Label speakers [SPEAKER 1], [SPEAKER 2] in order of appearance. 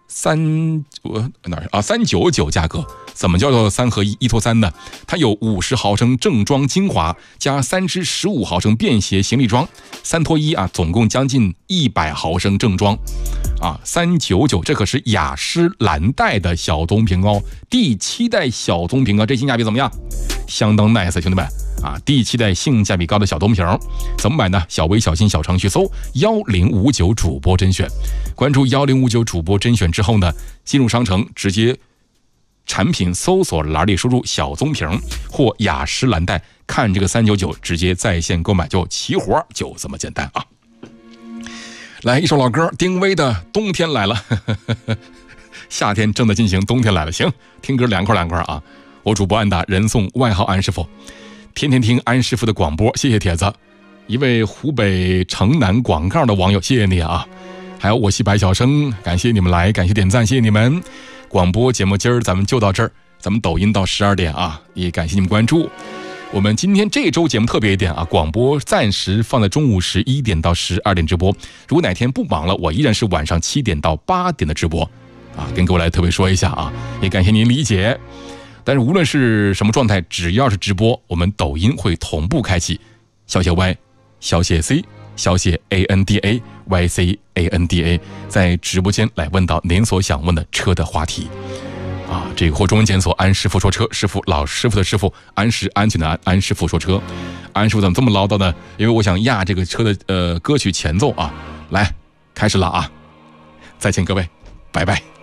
[SPEAKER 1] 399价格。怎么叫做3合1拖3呢？它有50毫升正装精华加3支15毫升便携行李装，3拖1啊，总共将近100毫升正装啊，399，这可是雅诗兰黛的小棕瓶哦，第7代小棕瓶啊，这性价比怎么样？相当 nice， 兄弟们啊！第7代性价比高的小棕瓶，怎么买呢？小微小新小程序搜1059主播甄选，关注1059主播甄选之后呢，进入商城直接产品搜索栏里输入小棕瓶或雅诗兰黛，看这个399，直接在线购买就齐活，就这么简单啊！来一首老歌，丁薇的《冬天来了》夏天正在进行，冬天来了，行，听歌凉快啊！我主播安达，人送外号安师傅，天天听安师傅的广播，谢谢帖子。一位湖北城南广告的网友，谢谢你啊！还有我系白小生，感谢你们来，感谢点赞，谢谢你们。广播节目今儿咱们就到这儿，咱们抖音到12点啊，也感谢你们关注。我们今天这周节目特别一点啊，广播暂时放在中午11点到12点直播，如果哪天不忙了，我依然是晚上7点到8点的直播啊，跟各位来特别说一下啊，也感谢您理解。但是无论是什么状态，只要是直播，我们抖音会同步开启，小写 Y 小写 C 小写 ANDA YCANDA， 在直播间来问到您所想问的车的话题啊，这个或中文检索安师傅说车，师傅老师傅的师傅，安是安全的安，安师傅说车。安师傅怎么这么唠叨呢？因为我想压这个车的歌曲前奏啊，来开始了啊，再见各位，拜拜。